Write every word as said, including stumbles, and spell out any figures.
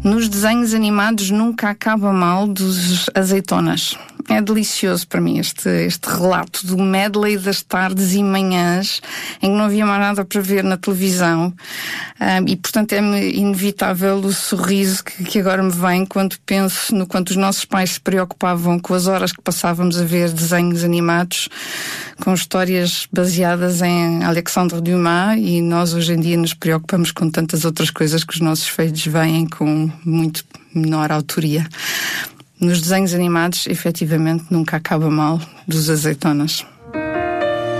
Nos desenhos animados nunca acaba mal dos Azeitonas. É delicioso para mim este, este relato do medley das tardes e manhãs em que não havia mais nada para ver na televisão, um, e portanto é-me inevitável o sorriso que, que agora me vem quando penso no quanto os nossos pais se preocupavam com as horas que passávamos a ver desenhos animados com histórias baseadas em Alexandre Dumas, e nós hoje em dia nos preocupamos com tantas outras coisas que os nossos filhos veem com muito menor autoria. Nos desenhos animados, efetivamente, nunca acaba mal dos Azeitonas.